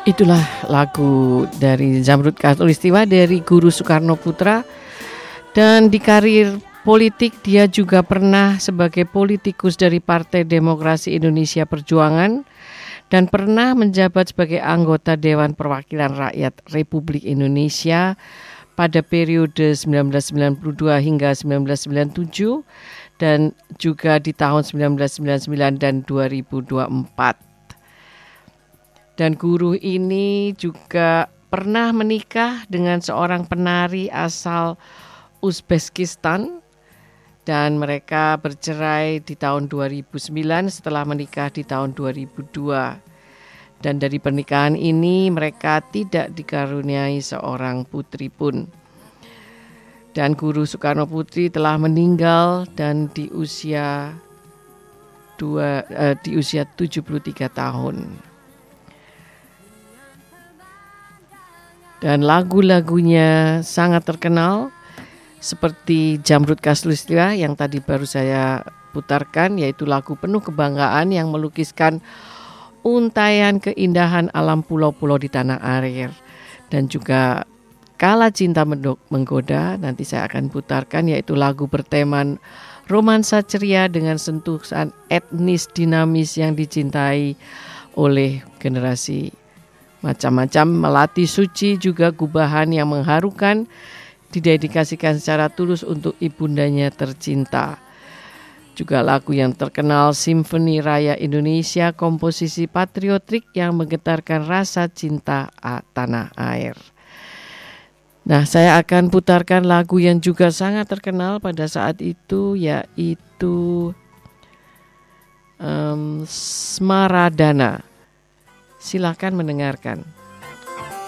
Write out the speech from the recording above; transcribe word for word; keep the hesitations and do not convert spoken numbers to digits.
Itulah lagu dari Zamrud Khatulistiwa dari Guru Soekarno Putra. Dan di karir politik dia juga pernah sebagai politikus dari Partai Demokrasi Indonesia Perjuangan dan pernah menjabat sebagai anggota Dewan Perwakilan Rakyat Republik Indonesia pada periode sembilan belas sembilan puluh dua hingga sembilan belas sembilan puluh tujuh dan juga di tahun sembilan belas sembilan puluh sembilan dan dua ribu dua puluh empat. Dan guru ini juga pernah menikah dengan seorang penari asal Uzbekistan dan mereka bercerai di tahun dua ribu sembilan setelah menikah di tahun dua ribu dua. Dan dari pernikahan ini mereka tidak dikaruniai seorang putri pun. Dan Guru Soekarno Putri telah meninggal dan di usia dua, uh, di usia tujuh puluh tiga tahun. Dan lagu-lagunya sangat terkenal seperti Zamrud Khatulistiwa yang tadi baru saya putarkan, yaitu lagu penuh kebanggaan yang melukiskan untaian keindahan alam pulau-pulau di tanah air. Dan juga Kala Cinta Menggoda nanti saya akan putarkan, yaitu lagu berteman romansa ceria dengan sentuhan etnis dinamis yang dicintai oleh generasi macam-macam. Melati Suci juga gubahan yang mengharukan didedikasikan secara tulus untuk ibundanya tercinta. Juga lagu yang terkenal Simfoni Raya Indonesia, komposisi patriotik yang menggetarkan rasa cinta tanah air. Nah, saya akan putarkan lagu yang juga sangat terkenal pada saat itu, yaitu um, Smaradana. Silakan mendengarkan.